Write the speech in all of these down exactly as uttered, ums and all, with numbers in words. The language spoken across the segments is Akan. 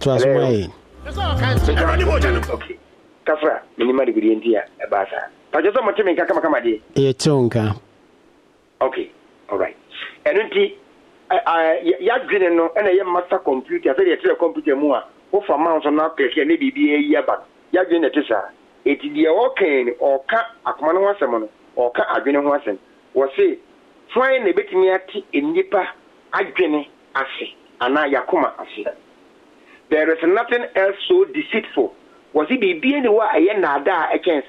Trust me. Okay. Kafra, minima de India, a basa. But just much in Kakamakama. Etonka. Okay, all right. And until I didn't know any master computer, I said a computer more, or for mounts on not taking maybe be a year back. Yagin at Tessa. It is the okay or cat Akman Wassaman or cat Agin Wassan was say, find a bit me at in Nipa Agini Asi, and I Yakuma Asi. There is nothing else so deceitful. Was it be being the way I am a chance?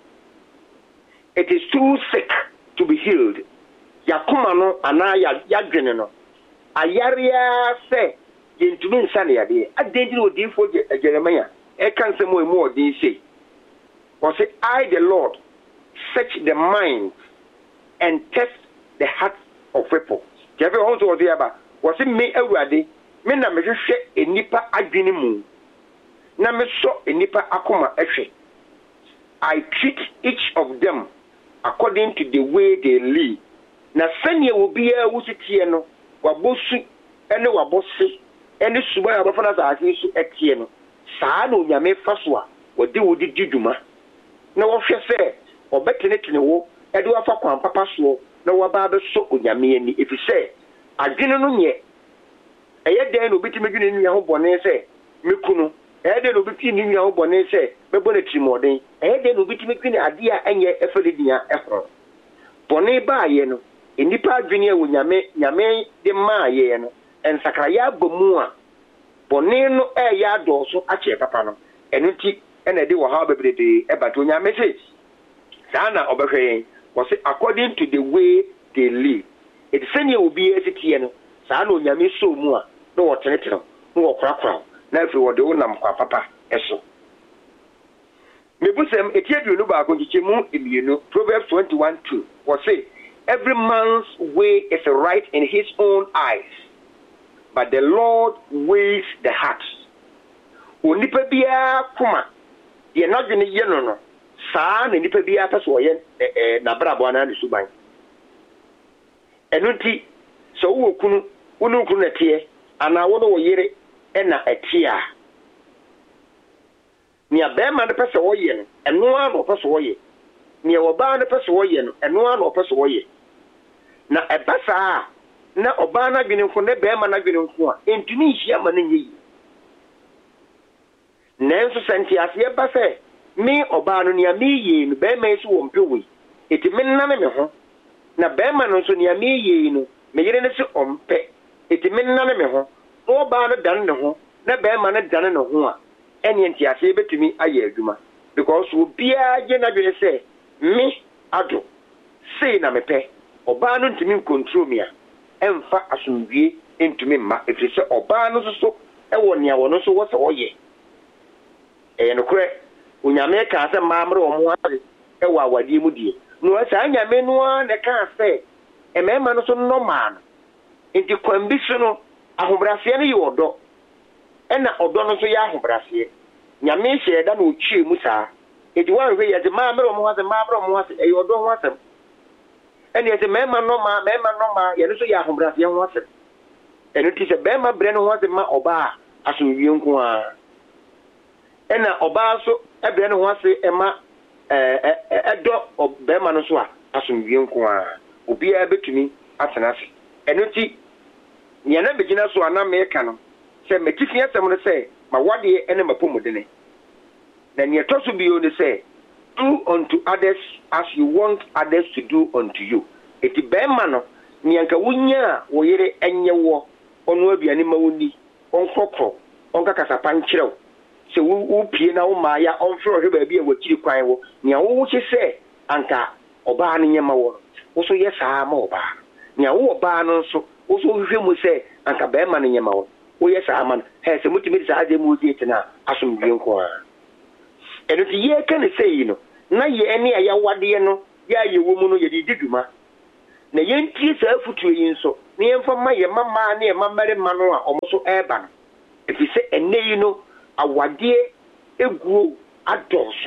It is too sick to be healed. Yakumano anaya yagreneno. Ayaria say, Gentleman Sunday, I didn't know the for Jeremiah. I can't say more more than say. Was it I, the Lord, search the mind and test the hearts of people? Jeffrey also was there, but was it me already? Me na me hwehwe enipa adwene mu na me so enipa akoma ehwe. I treat each of them according to the way they live. Na sanye obi a wusitie no wabosu ene wabose ene suba abafana za afisu etie no saa na onyame faso a wode wodi diduma na wo hwe se obetenetene wo ede wafa kwan papa so na waba be so onyame ani efise adwene no nye eye den no bitime dwene nua ho bone se mekunu eye den no bitime nua ho bone se bebo na trimoden eye den no bitime dwene ade a enye efedidia ehoro bone ba ye no enipa adwene a wonyame nyame de ma ye no ensakraya bomu a bone no e ya doso ache papa no enuti ena de wo ha bebrede e bato nyame se sana obehwe was according to the way they live. It senya obi esitie no sana onyame so mu a no woteneteno no wokrakra na afi wo de wonam kwa papa eso mebusem etiedu no ba ko nkichemu emienu Proverbs twenty-one two was say every man's way is right in his own eyes, but the Lord weighs the heart. Onipa bia kuma ye na dwene ye no no saa na nipa bia paso ye eh na brabo na ne suban enunti so wo kunu wonu kunu na tie ana wo no wo yere e na etia ni abema ne pese wo ye no eno a no pese wo ye ni wo ba ne pese wo ye no eno a no pese wo ye na ebasa na oba na dwene nko ne bema na dwene nko a entuni hia ma na nyi nenso senti ase ba se me oba no ni ami ye no bema isu wo mpewe eti menna me ho na bema no so ni ami ye no me yere ne se ompe eti menna me ho oba no dan ne ho na bema no dan ne ho a eni enti ase betumi aye adwuma because obi a je na dwene se me ado sei na mepe oba no ntimi control me a emfa asomdwie entumi ma efiri se oba no so so e wo nia wo no so wo se wo ye e no kure onyame ka se maamre o mo ade e wa awade mu die no asa anyame no a ne ka se e mema no so no ma no enti kwambiso no ahobrase no ye odo e na odo no so ye ahobrase nyame hye da na ochie mu saa edi wan hwe ye de maamre o mo ase maamre o mo ase e odo ho asem eni ese mema no ma mema no ma ye no so ye ahobrase ho asem eno ti se bema bre no ho asem ma oba asomwie nko a ena oba so ebre no ho ase ema eh edo obema no so a asomwie nko a obi a betumi atena ase eno ti ye na begina so ana meka no se metifi asem no se ma wade ene mapomodene na ne to so bio ne se do unto others as you want others to do unto you. Eti bema no ni anka wunya wo yere enye wo onu abiane ma woni onkokro onka kasapa nkirew se wu pie na wo maaya onfro hwe ba bia wakiri kwan wo ni awo wo se anka oba no nyema wo wo so yesa ma oba ni awo oba no so wo so hwe mu se anka bema no nyema wo wo yesa ma he se mutimi sa ade mu die tena asomdwe nko a eno ti ye kan sei no na ye ene aya wade no ya ye wo mu no ye diduma na ye ntie sa afutu yi nso na ye mfa ma ye mama na ye mamare ma no a omoso eba no efi se ene yi no awade eguo adonso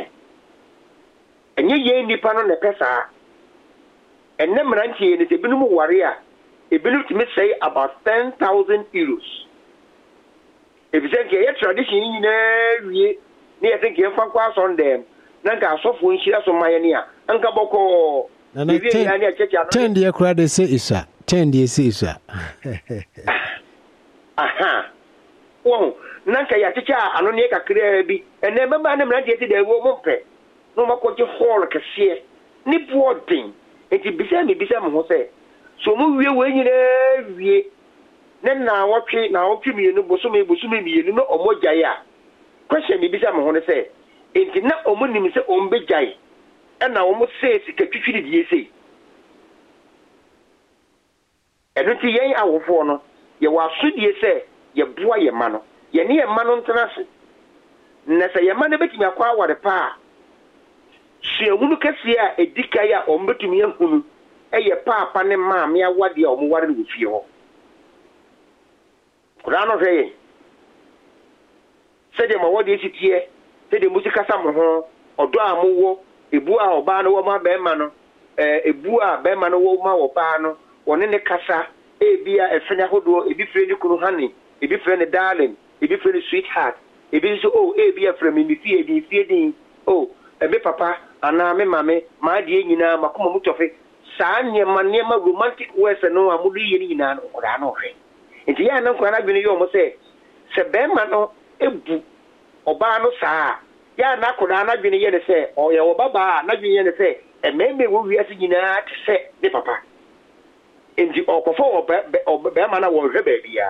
enye ye nipa no ne pesa enne mrantie ne se binum ware a ebinu timi say about ten thousand euros if you think your tradition in every near think you're from Quas on them, Nanka software in Shira Somayania, Anka Boko, ten dear credit say isa, ten dear isa. Aha. Oh, Nanka Yaticha, Anonika Krebi, and never man them like they won't pay. No more coach hall like a seer. Nip warding, and it beside me beside me, say. So move your way in every. Then now what tree now me no bosumi bosumi me no omo jaya. Question me bisa me ho say. Enti na omo nim say ombe jai. E na omo say sika twitwiri die say. Eno ti yen awofo no ye wa sodie say ye boa ye ma no. Ye ne ye ma no ntena se. Na say ye ma no betimi akwa awade pa. Se ehunu kase a edikai a omo betimi ehunu e ye papa ne ma me awade a omo ware no fie ho. Kurano say said them what is it here? Said the music ho odo amowo ebu a oba no wo ma be ma no eh ebu a be ma no wo ma oba no woni ne kasa e bia e fenya hodo e bi frɛ ni kunu hani e bi frɛ ni darling e bi frɛ ni sweetheart e bi so oh e bia frɛ me mi fie di fie di oh e me papa ana me mame ma die nyina makoma mutofe saa nyema nyema romantic words no amudu ye ni nyina no kurano hwe nti ya nan kwana bi ne yo mo se se be ma no ebu oba no saa ya na koda na bi ne ye ne se o ye oba ba na bi ye ne se e meme wo wi ase nyina te se ne papa nti okofo oba be ma na wo hwe ba bia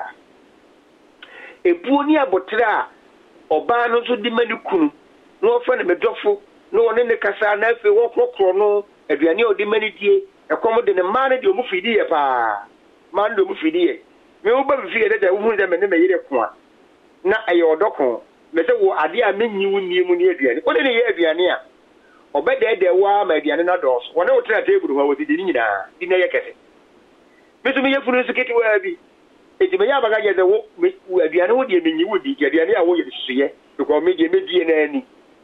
ebu ni abotra oba no so di mani kunu no ofa ne medofo no woni ne kasa na afi wo krokro no aduane odi mani die ekom de ne ma ne de omu fidi ye pa ma ne omu fidi ye me wo ba fi ye de wo hu de me ne me yire ko a na aye odoko me se wo ade a menyi wo nie mu ne aduane o de ne ye aduane a obede de wa ma aduane na dos wona wo tra table ho wo di ni nyina di na ye kese me so me ye funu siketi wa bi eti me ya baga je de wo aduane wo de menyi wo di aduane a wo ye suye because me de me die na ani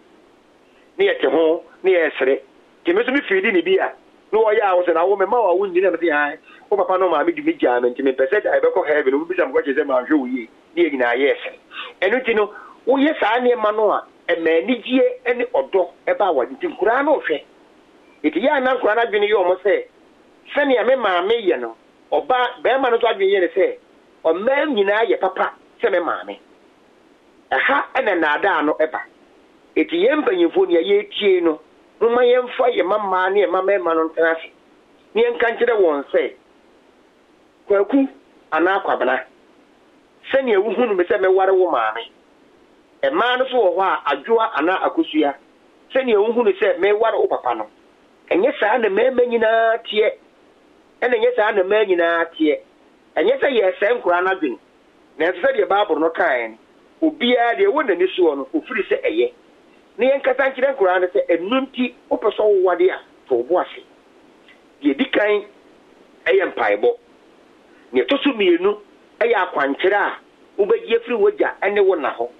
ne ye te ho ne ye sere ti me so me fi di ni bi a no wo ya wo se na wo me ma wa wo ni na me ti ai o papa no ma me di me jam nti me pese da e be ko heaven wo bi sam ko che se ma hwe wo yi ne nyina yes enu ti no wo ye sa ne ma no a e ma ni gie ene odo e ba wa nti nkura na ohwe eti ya na nkura na dwene ye o mo se se ne me ma me ye no oba be ma no to adwene ye ne se o ma nyina ye papa se me ma me aha ene na ada no eba eti ye mpanyimfo ne ye tie no mma ye mfa ye mama ne mama ma no ntanase ne nka nkire won se kwaku ana akwabana se ne wuhunu me se me ware wo maame e ma no so wo ho a adwoa ana akosua se ne wuhunu se me ware wo papa no enye saa na mema nyina tie ene enye saa na mema nyina tie enye se ye se nkura na dwen na se de baabur no kan obia de wo na ni so no ofiri se eye ne yen kasa nkire nkura na se enunti opeso wo wade a to bo ase ye dikan eye mpaebo ne to so mienu eye akwankire a ubegye firi wogya ene wo na ho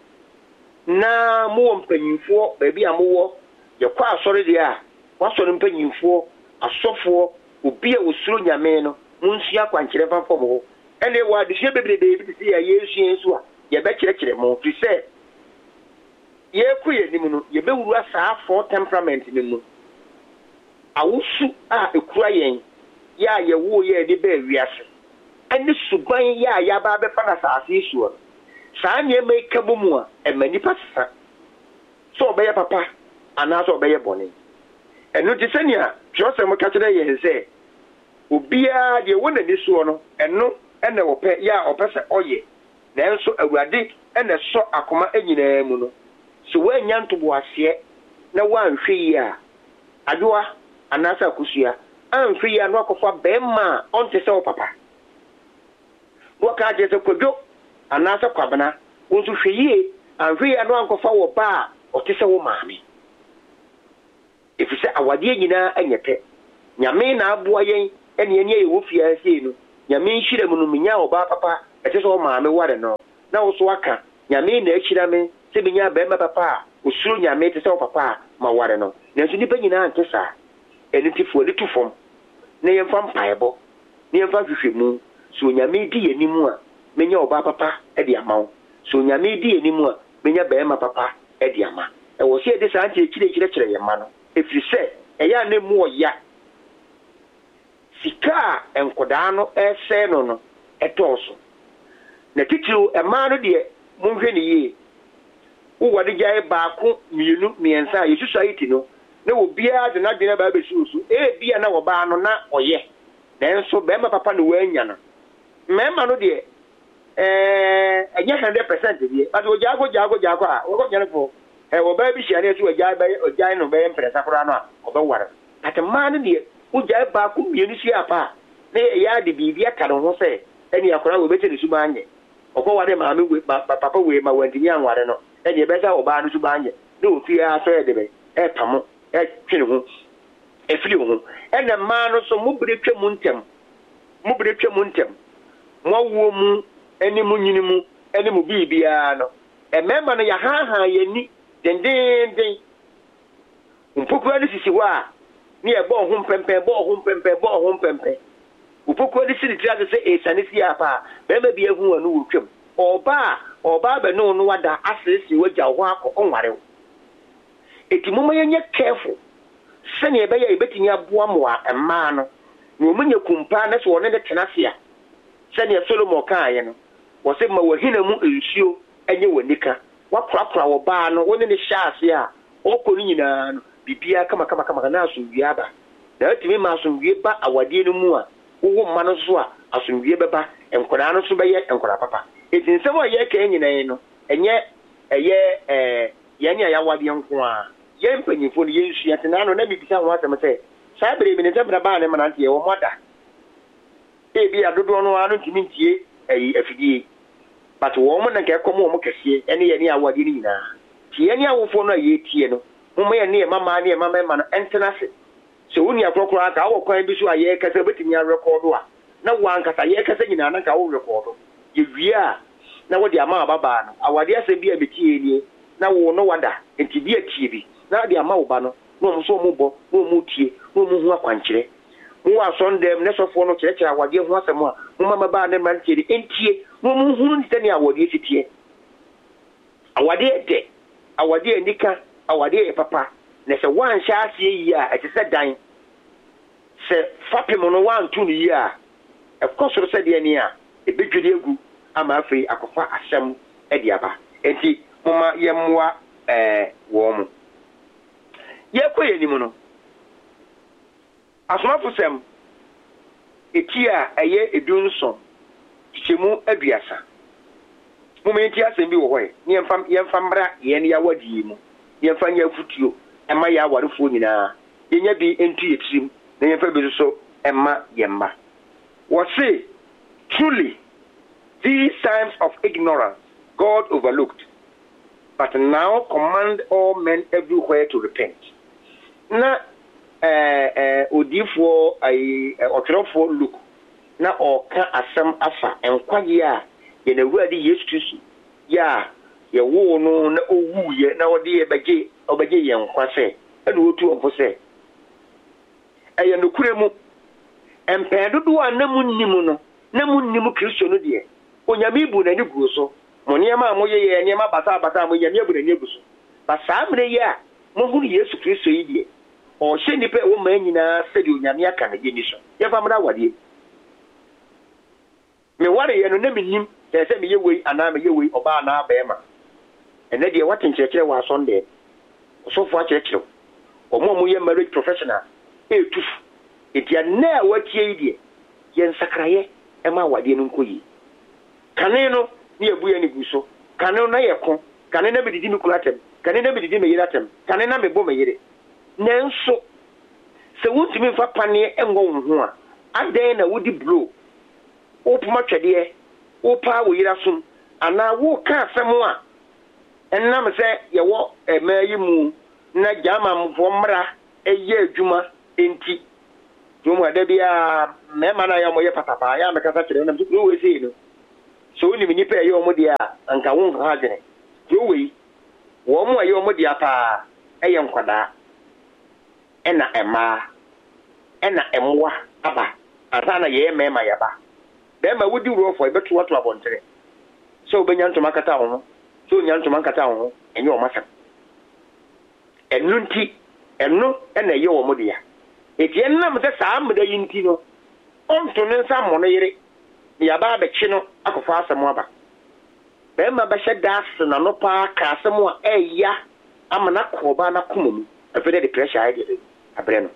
na mo mpanyimfo ba bi amowo ye kwa asore de a wasore mpanyimfo asofo obi a wosuro nyame no munsua kwankire fanfo mo ene wa de hye bebrebe bi ti ya yesu yesu a ye be kirekire mo fi se ye ku ye nimu no ye be wuru asa for temperament nimu awusu a ekura yen ya ye wo ye de be wiase ene suban ya ya ba be fa na sa asu saa nye me kabu mu a emani pasa so obeye papa ana so obeye bone enu ti senia twose mo ka kire ye se obia de wona ni so no enu ene wo pe ya opese oye na enso awurade ene so akoma enyina mu no so wanya ntobo ase na wanhwe yi a adoa ana sa kusua anhwe yi anu akofa bema onte se wo papa wo ka je se kodwo anasa kwabana wonso hweye anhwe anu ankofa wo ba otise wo maame efise awade nyina anyete nyame na aboa yen ene ene ye wo fia sei no nyame nhire mu no minya wo ba papa etise wo maame ware no na wo so aka nyame na achira me se minya ba ma papa osuro nyame etise wo papa ma ware no nanso nipa nyina antesa ene tifo ne tufom ne yemfa mpaebo ne yemfa hwehwemu so nyame di yenimu a menya oba papa e de amawo so nyame di enimu a menya bɛɛma papa edi ama e wo se de sa anche kire kire kire ye ma no efiri se e ya na mu oya sika enkoda no ese no no etoso na titiri e ma no de monhwe ne yie wo wade gyae baako mienu miensa ye society no na wo bia de na de na ba be susu e bia na wo ba no na oye nanso bɛɛma papa no wanya no mɛma no de eh anya one hundred percent die but wo jago jago jago a wo ko nyane fo e wo ba bi hia na so gyae ba gyae no be empresa kora no a wo be ware atema no de wo gyae baako mienu si apa na ya de bibia ka no ho se eni akora wo bete ne suba anye okwo wade ma me papa we ma wantimi anware no eni e be sa wo ba no suba anye na ofia so e de be e pamo e twene ho e fili ho ena ma no so mu bire twam ntem mu bire twam ntem mo wo mu eni mu nyini mu eni mu bibia no e memba no ya ha ha yani dendenden mpokura ni sisi wa ni e bo ho mpempe bo ho mpempe bo ho mpempe upokura ni sisi tira se e sanisi apa be ma bi ehu anu wo twam oba oba be no no wada asesi wagya ho akọ onware eti mo yenye careful sani ebe ya ebetini aboa mo a emma no na omunye kumpa na so wona de tenasea sani Solomon kaaye no wo se ma wahina mu ensuo enye wanika wakrapra wo ba no woni ne hyase a okoni nyina no bibia kama kama kama na asomwie aba na atimi ma asomwie ba awade no mu a wo mma no so a asomwie beba enkoda no so beye enkoda papa etinsem o ye ka nyina no enye eye eh yanya ya wade nko a ye mpanyifo no ye nsua tena no na bibisa ho asem se saa bere bi ne zabra ba ne manante ye wo moda e bi adodo no anu ntimi ntie ayi afidie but wo mo na ka komo mo kese ene ye ne awade ni nyina tie ne awofo no ye tie no mo me ne mama ne mama ma no entenase so woni akrokro aka wo kwan bi so aye kasa betimi a record a na wankasa ye kasa nyina na ka wo record ye wia na wo di ama baba no awade ase bi a betie nie na wo no wada enti bi atie bi na di ama wo ba no no mo so mo bo no mo tie no mo hu akwankyere mo wa sondem ne sofo no kyerɛkyerɛ awade hu asɛm a mo mama ba ne man tie entie no mo hu no tani awade sitie awade de awade anika awade e papa na se wan hya ase yi a ɛte sɛ dan se fapem no wan tu no yi a ɛkɔsoro sɛ de ani a ebedwede egu ama afei akɔfa asɛm ɛde aba enti moma yɛmmoa eh wo mo yɛkɔ yɛ nimu no asomafo sɛm eti a ɛyɛ edunso kyemu aduasa moma yɛnti asɛm bi wɔ hɔ ne yɛmfa yɛmfa mbra yɛn ya wadie mu yɛmfa nya futuo ɛma yɛ awarefoɔ nyinaa yɛnya bi entu yɛtirim na yɛmfa bi so ɛma yɛmma wɔse truly these times of ignorance God overlooked, but now command all men everywhere to repent. Na eh eh odifo ai otrofo look na oka asem afa enkwaye a ye na wurade Yesu Kristo ya ye wo no na owuye na wode ye beje obeje ye nkwase ene otu onfo se eye no kuremu empedodo anamu nnimu no na mu nnimu Kristo no de onyame ibu na ni guo so mo niema mo ye ye niema bata bata mo nyame ibu na ni guso ba saa mre ye a mo hu Yesu Kristo yi de o hye nipa wo ma nyina se de onyame aka na ye ni so ye fa mra wade me ware ye no na menim se se me ye wei ana me ye wei oba na ba ema ene de wat nkyekere wa sonde so fo akyekere o mo mo ye marriage professional e tuf etia na watie yi de ye nsakraye e ma wade no nkoyi kane no ni ebuye ni guso kane no na ye ko kane na bididi mi kulatem kane na bididi me yiratem kane na me bo me yire nanso se wuntimi fa pane engo wo a adan na wodi blow opuma twede opa wo yira sum ana wo ka asem a ennam se ye wo emayi mu na jama mfo mra eye adwuma enti domo ada bia mema na ya mo ye patapa ya mekasa kire na mso we sei no so ni nipa ye omo dia anka wo ha gene yo we wo mo ye omo dia pa eye nkwada ena ema ena emwa aba ata na ye mema ya ba be ma wodi ro fo ibeto wato abontere so be nyanto makata ho so nyanto makata ho enye o masam enu nti enu ena ye wo mode ya eti enam se saa meda yinti no onto ne nsa mo no yere ya ba be chi no akofa asem aba be ma ba hye das na no pa ka asem a eya amana ko ba na koma mu afede de pressure aye abre no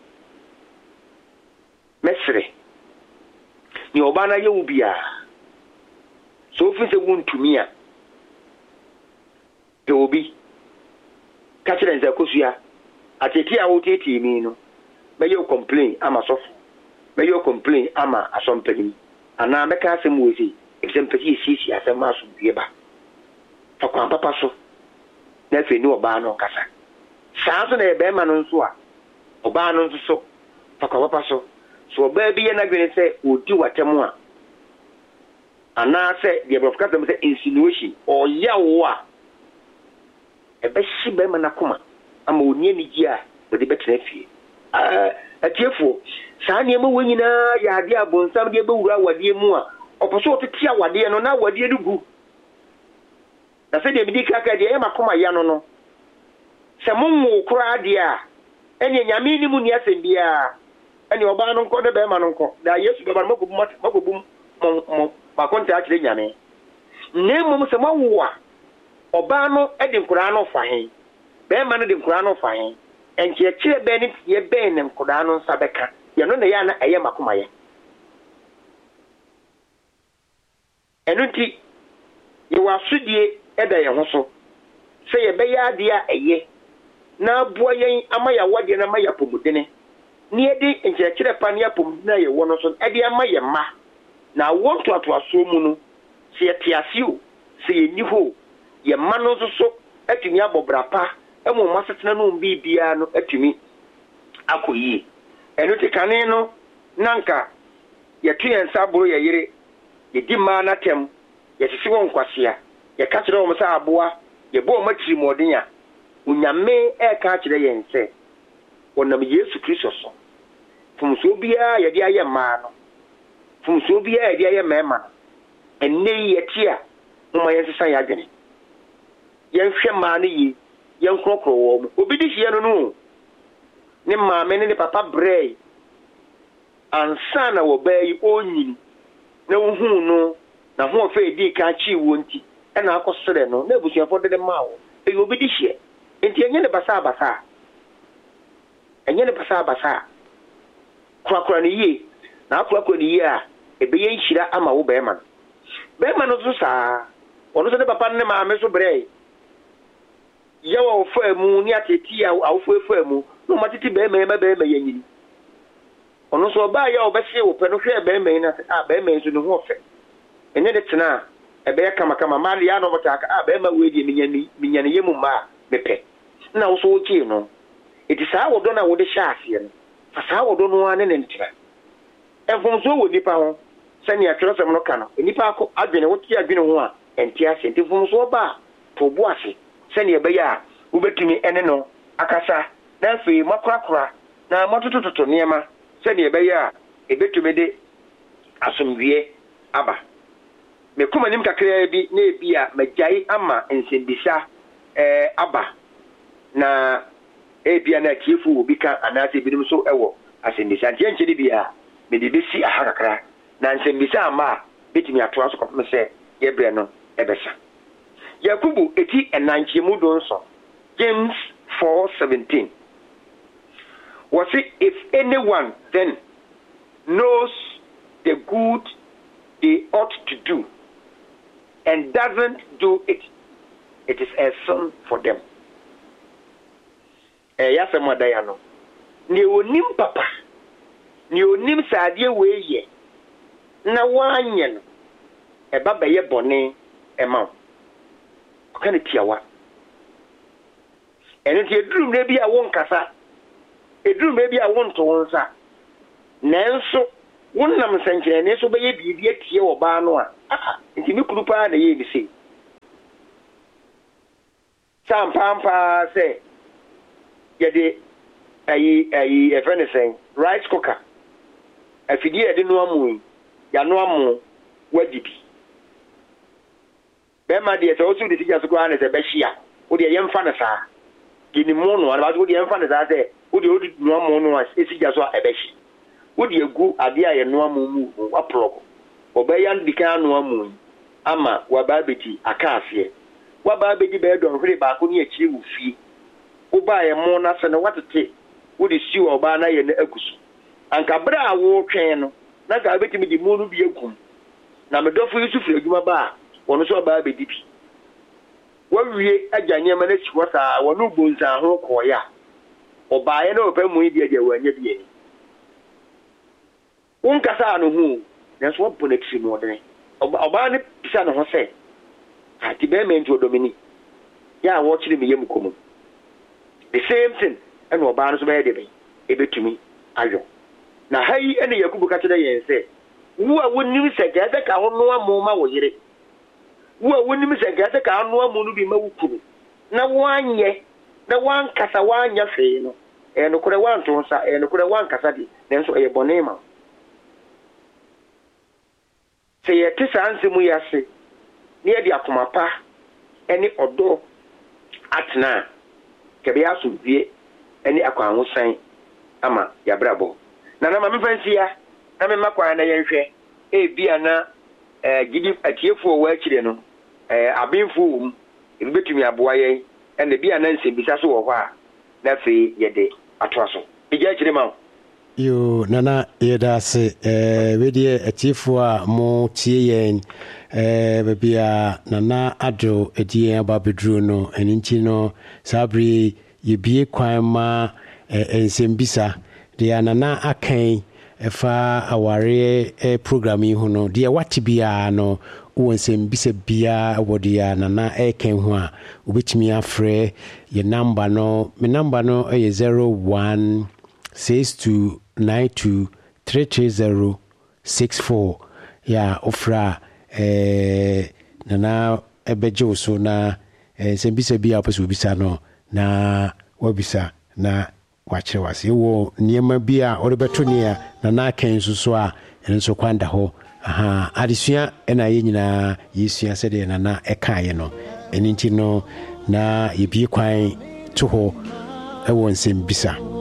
mesre ni oba na ye ubia so fi se wuntumi a de obi ka kire nza kosua ateti a woteti mi no me yo complain ama sofu me yo complain ama asompani ana me ka asem wosi example sisi asem aso bieba fa kwa papa so na fe ni oba no kasa saa so na ebe ma no nso a oba no nso so fa kwa papa so so oba bi ye na gwene se odi watemu a ana se the above kasa me se insinuation o ya wo a ebe shi be ma na koma ama oni ani gi a odi betena fie ah atiefo saa ne ma wonyina ya ade abonsam de bewura wade mu a oposo otetia wade no na wade no gu na se de bi dikaka de e makoma ya no no se munwu kura de a enya nyame ni mu ni asem bia eni oba no nko de be ma no nko da yesu be ba makobu makobu mo ma konta akire nyame ne mum se mawu a oba no e de nkura no fa hen be ma no de nkura no fa hen enche kire be ni ye be ne nkura no nsa beka ye no na ya na eye makoma ye enuti ye wasudie eda ye ho so se ye be ya de a eye na aboa yen amaya wade na maya pomudene ni edi enche kire pa ne apomudene ye wo no so edi amaye ma na wonto ato aso mu no se ye tiase o se ye ni ho ye ma no so so atumi abobrapa emu masetena no bibia no atumi akoyi enu te kane no nanka ye tu yen saboro ye yire ye di ma na tem ye sisi won kwasea ye ka kire wo sa aboa ye bo matiri modin a unyame e ka kire yen se wonam Yesu Kristo so fumso bia ye di aye ma no fumso bia ye di aye mema enne ye tia mo yen sesa ya dwene yen hwe ma no yi yen krokro wo mo obi di hie no no ne ma me ne papa brei ansa na wo bayi onyini na wohu no na ho fe di ka chi wo nti e na akosere no na ebusuafo de ma wo e obi di hie enti enye ne basa basa enye ne basa basa kwa kwa ni yi na kwa kwa ni yi a ebe ye nhira ama wo be ma be ma no so saa ono so ne papa ne ma me so brei yawa ofa mu ni ateti a awofo efa mu no matiti be me be me yanyini ono so ba ya obese wo pe no hwe be me na ah be me so no ho fe enye de tena e be kama kama ma ya no bota ka ah be ma we die minyani minyani yemu ma bepe na wo so wo chi no eti saa wodo na wo de sha afie no fa saa wodo no ane ne ntira efun so wo nipa ho sani atwero sem no ka no nipa akọ adwene wo ti adwene ho a enti ase enti fun so ba to bo ase sani ebe ya ubetumi ene no akasa na fe makrakra na matototo niema sani ebe ya ebetumi de asomwie aba me kuma nim kakra bi na ebi a magyai ama nsembisa eh aba na ebi na tiefu obi ka anase binim so ewo asembisa nche bia me de besi aha kakra na nsembisa ama betumi atoa so kopem se yebre no ebesa Yakubu eti enanchemu donso James four seventeen was it if anyone then knows the good they ought to do and doesn't do it, it is a sin for them. Eh ya se modaya no ni onim papa ni onim saade we ye na wanye no e baba ye bone e ma okane tiawa ene ti edrum na bi a won kasa edrum na bi a won to wonsa nanso wonnam sankire ne so be ye bibi atie wo ba no a ah nti mi kuru pa na ye bi se sam pampa se ye de ayi ayi e friend say rice cooker afidi e de no amu ya no amu wadibi bema de so so de sija so kwa na se be hia wo de yemfa na saa gini mo no ana ba wo de yemfa na saa se wo de wo de no mo no sija so e be hia wo de egu ade a ye no amu mu wa prog obeyan dika no amu ama wa ba beti aka afie wa ba beti be do hwere ba ko ni akiri wo fie wo ba ye mo na se na watete wo de si wo ba na ye na agusu anka bra wo twen no na ga beti mi di mo no bi egum na me dofo Yusuf adwuma ba wono so ba be dipi wa wie aganye ma na siwa sa wono bonza ho koya oba ye na opa mu bi dia wanya bi ni un kasa no hu na so bo na tiri no de oba ne pisa no ho se ati be me nto domini ya wo chiri me yem komo the same thing and oba no so be de be e betumi ayo na hayi ene Yakubu ka tire yen se wo a wonim se ga de ka ho no amu ma wo yire wo a wonim se ga de ka no amu no bi ma wukuru na wanye na wan kasa wanya fe no e no kure wan to sa e no kure wan kasa di nenso e bonema se ye tisa anzimu yase ne ye di akoma pa eni odo atna kebe aso vie eni akwa hosan ama ya brabo na na ma mfansi ya na me makwa na yenhwe e bia na eh gidi atiefo wa akire no eh abenfo wum e betumi aboa yen ene bia na nsebisa so wo ho a na fe yede atoa so ija akire ma yo nana yeda se eh wedie atiefo a mo tie yen eh bebia nana ado edie ababedru no eninchi no sabri yebie kwan ma ensembisa de anana akan efa aware e programming ho no de wati bia no wonsembisa bia wodia nana eken ho a obetimi afre ye number no me number no e zero one six two nine two three three zero six four ya ofra eh nana ebejo so na ensembisa bia opeso bisa no na wabisa na wache wase wo niema bia orebeto nia na na kan suso a enso kwanda ho aha adesua ena ye nyina yesua sede na na ekaye no eninti no na yebie kwan to ho e won sem bisa